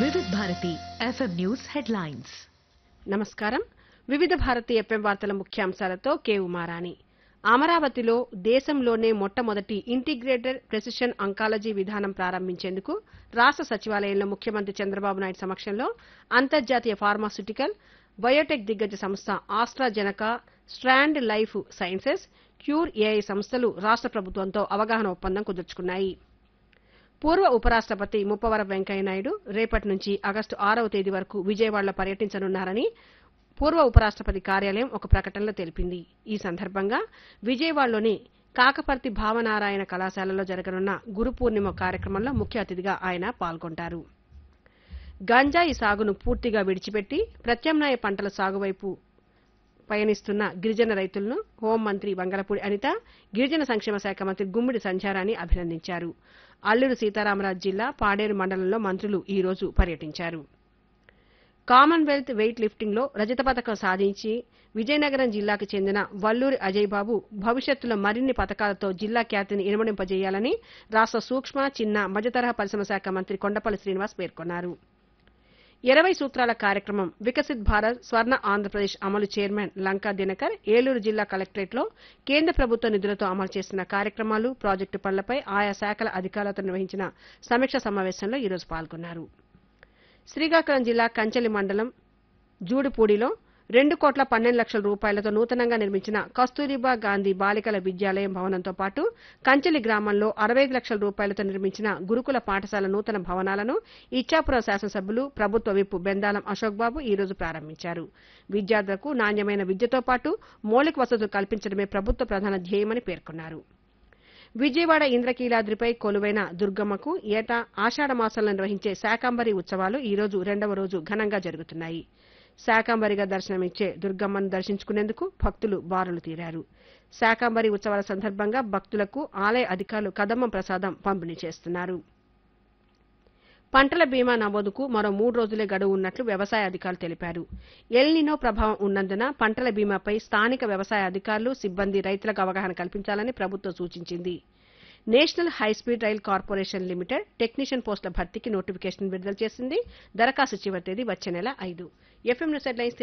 వివిధ Bharati FM news headlines. నమస్కారం. వివిధ భారతి ఎఫ్ఎం వార్తల ముఖ్యాంశాలతో కె ఉమారాణి. అమరావతిలో దేశంలోనే మొట్టమొదటి ఇంటిగ్రేటెడ్ ప్రెసిషన్ అంకాలజీ విధానం ప్రారంభించేందుకు రాష్ట్ర సచివాలయంలో ముఖ్యమంత్రి చంద్రబాబు నాయుడు సమక్షంలో అంతర్జాతీయ ఫార్మాస్యూటికల్, బయోటెక్ దిగ్గజ సంస్థ ఆస్ట్రాజెనకా, strand life sciences, cure AI సంస్థలు రాష్ట్ర ప్రభుత్వంతో అవగాహన ఒప్పందం కుదుర్చుకున్నాయి. పూర్వ ఉపరాష్ట్రపతి ముప్పవరపు వెంకయ్యనాయుడు రేపటి నుంచి ఆగస్టు 6వ తేదీ వరకు విజయవాడలో పర్యటించనున్నారని పూర్వ ఉపరాష్ట్రపతి కార్యాలయం ఒక ప్రకటనలో తెలిపింది. ఈ సందర్భంగా విజయవాడలోని కాకపర్తి భావనారాయణ కళాశాలలో జరగనున్న గురు పూర్ణిమ కార్యక్రమంలో ముఖ్య అతిథిగా ఆయన పాల్గొంటారు. గంజాయి సాగును పూర్తిగా విడిచిపెట్టి ప్రత్యామ్నాయ పంటల సాగు వైపు పయనిస్తున్న గిరిజన రైతులను హోంమంత్రి వంగలపూడి అనిత, గిరిజన సంక్షేమ శాఖ మంత్రి గుమ్మిడి సంధ్యారాణి అభినందించారు. అల్లూరు సీతారామరాజు జిల్లా పాడేరు మండలంలో మంత్రులు ఈ రోజు పర్యటించారు. కామన్వెల్త్ వెయిట్ లిఫ్టింగ్లో రజత పతకం సాధించి విజయనగరం జిల్లాకు చెందిన వల్లూరి అజయ్ బాబు భవిష్యత్తులో మరిన్ని పతకాలతో జిల్లా ఖ్యాతిని ఇనుమడింపజేయాలని రాష్ట్ర సూక్ష్మ, చిన్న, మధ్యతరహా పరిశ్రమ శాఖ మంత్రి కొండపల్లి శ్రీనివాస్ పేర్కొన్నారు. 20 సూత్రాల కార్యక్రమం వికసిత్ భారత్ స్వర్ణ ఆంధ్రప్రదేశ్ అమలు చైర్మన్ లంకా దినకర్ ఏలూరు జిల్లా కలెక్టరేట్లో కేంద్ర ప్రభుత్వ నిధులతో అమలు చేస్తున్న కార్యక్రమాలు, ప్రాజెక్టు పనులపై ఆయా శాఖల అధికారులతో నిర్వహించిన సమీక్ష సమావేశంలో ఈరోజు పాల్గొన్నారు. శ్రీకాకుళం జిల్లా కంచెలి మండలం జూడిపూడిలో 2,12,00,000 రూపాయలతో నూతనంగా నిర్మించిన కస్తూరిబా గాంధీ బాలికల విద్యాలయం భవనంతో పాటు కంచెలి గ్రామంలో 65 లక్షల రూపాయలతో నిర్మించిన గురుకుల పాఠశాల నూతన భవనాలను ఇచ్చాపురం శాసనసభ్యులు, ప్రభుత్వ విప్ బెందాలం అశోక్ బాబు ఈ రోజు ప్రారంభించారు. విద్యార్థులకు నాణ్యమైన విద్యతో పాటు మౌలిక వసతులు కల్పించడమే ప్రభుత్వ ప్రధాన ధ్యేయమని పేర్కొన్నారు. విజయవాడ ఇంద్రకీలాద్రిపై కొలువైన దుర్గమ్మకు ఏటా ఆషాఢ మాసంలో నిర్వహించే శాకంబరి ఉత్సవాలు ఈ రోజు 2వ రోజు ఘనంగా జరుగుతున్నాయి. శాకంబరిగా దర్శనమిచ్చే దుర్గమ్మను దర్శించుకునేందుకు భక్తులు బారులు తీరారు. శాకంబరి ఉత్సవాల సందర్భంగా భక్తులకు ఆలయ అధికారులు కదమ్మం ప్రసాదం పంపిణీ చేస్తున్నారు. పంటల బీమా నమోదుకు మరో 3 రోజులే గడువు ఉన్నట్లు వ్యవసాయ అధికారులు తెలిపారు. ఎల్నినో ప్రభావం ఉన్నందున పంటల బీమాపై స్థానిక వ్యవసాయ అధికారులు, సిబ్బంది రైతులకు అవగాహన కల్పించాలని ప్రభుత్వం సూచించింది. National high speed rail corporation limited technician పోస్టుల భర్తీకి నోటిఫికేషన్ విడుదల చేసింది. దరఖాస్తు చివరి తేదీ వచ్చే నెల 5. FM news headlines